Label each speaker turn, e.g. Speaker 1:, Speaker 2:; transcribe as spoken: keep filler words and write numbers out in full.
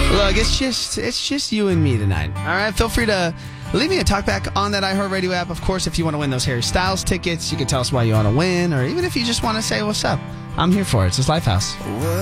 Speaker 1: Look, it's just it's just you and me tonight. All right, feel free to leave me a talkback on that iHeartRadio app. Of course, if you want to win those Harry Styles tickets, you can tell us why you want to win, or even if you just want to say what's up. I'm here for it. It's his Lifehouse.